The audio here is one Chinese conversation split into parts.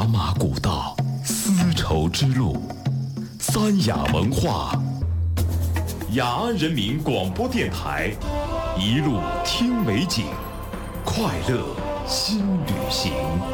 马古道，丝绸之路，三雅文化，雅安人民广播电台，一路听美景，快乐新旅行。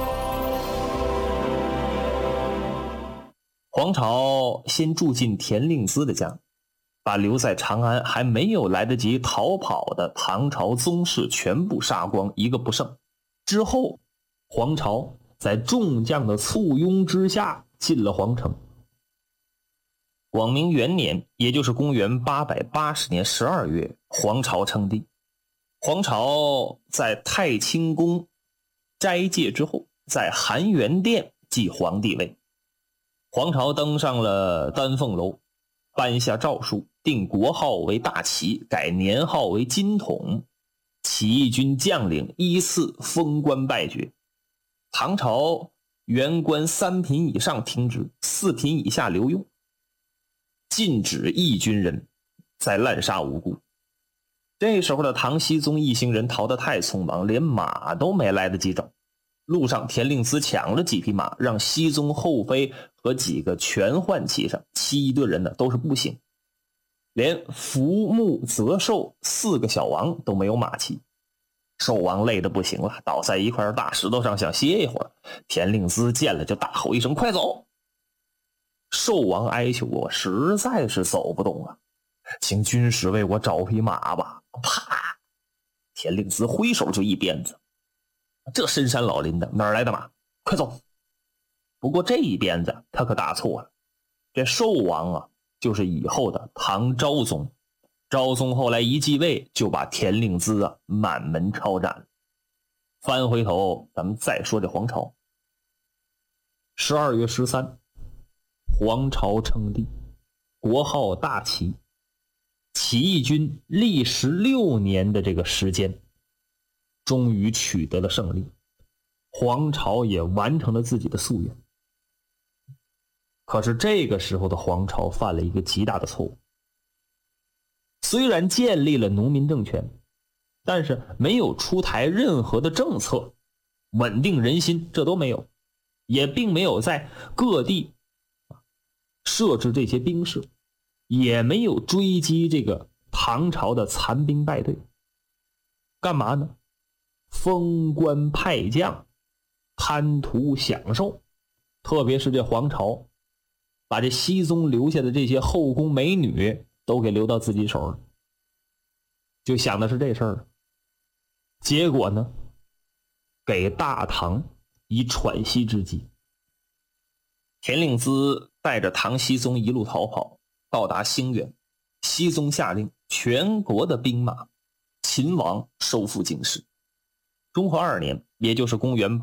黄巢先住进田令孜的家，把留在长安还没有来得及逃跑的唐朝宗室全部杀光，一个不剩。之后黄巢在众将的簇拥之下进了皇城。广明元年，也就是公元880年12月，黄巢称帝。黄巢在太清宫斋戒之后，在含元殿继皇帝位。黄巢登上了丹凤楼，颁下诏书，定国号为大齐，改年号为金统。起义军将领依次封官拜爵。唐朝原官3品以上停职，4品以下留用，禁止义军人再滥杀无辜。这时候的唐僖宗一行人逃得太匆忙，连马都没来得及整。路上田令孜抢了几匹马，让僖宗后妃和几个全换骑上，其余的人呢都是步行，连福木泽寿4个小王都没有马骑。寿王累得不行了，倒在一块大石头上想歇一会儿。田令孜见了就大吼一声：“快走！”寿王哀求：“我实在是走不动啊，请军师为我找匹马吧。”啪！田令孜挥手就一鞭子。这深山老林的，哪儿来的马？快走！不过这一鞭子他可打错了。这寿王啊，就是以后的唐昭宗。昭宗后来一继位，就把田令孜啊满门抄斩了。翻回头，咱们再说这黄巢。12月13，黄巢称帝，国号大齐。起义军历16年的这个时间，终于取得了胜利，黄巢也完成了自己的夙愿。可是这个时候的黄巢犯了一个极大的错误。虽然建立了农民政权，但是没有出台任何的政策稳定人心，这都没有，也并没有在各地设置这些兵士，也没有追击这个唐朝的残兵败队。干嘛呢？封官派将，贪图享受。特别是这黄巢把这僖宗留下的这些后宫美女都给留到自己手了，就想的是这事儿。结果呢，给大唐以喘息之机。田令孜带着唐僖宗一路逃跑，到达兴元，僖宗下令全国的兵马勤王收复京师。中和2年，也就是公元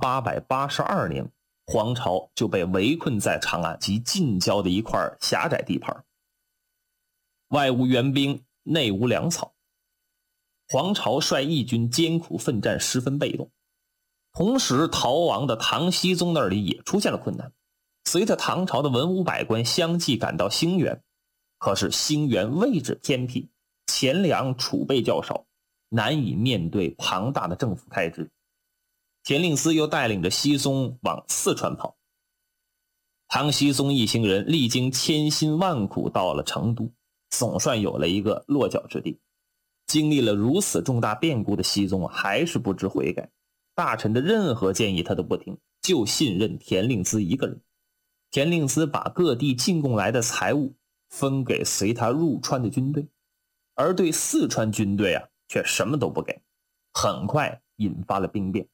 882年，黄巢就被围困在长安及近郊的一块狭窄地盘，外无援兵，内无粮草。黄巢率义军艰苦奋战，十分被动。同时逃亡的唐僖宗那里也出现了困难。随着唐朝的文武百官相继赶到兴元，可是兴元位置偏僻，钱粮储备较少，难以面对庞大的政府开支。田令孜又带领着僖宗往四川跑。唐僖宗一行人历经千辛万苦到了成都，总算有了一个落脚之地。经历了如此重大变故的僖宗还是不知悔改，大臣的任何建议他都不听，就信任田令孜一个人。田令孜把各地进贡来的财物分给随他入川的军队，而对四川军队却什么都不给，很快引发了兵变。